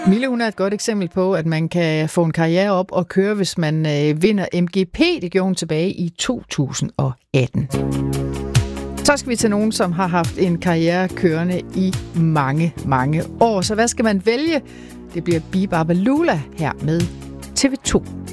Mille, hun er et godt eksempel på, at man kan få en karriere op og køre, hvis man vinder MGP. Det gjorde hun tilbage i 2018. Så skal vi til nogen, som har haft en karriere kørende i mange, mange år. Så hvad skal man vælge? Det bliver Biba Lula her med TV2.